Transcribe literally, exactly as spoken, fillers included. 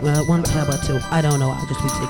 Uh, one tab or two. I don't know. I'll just be taking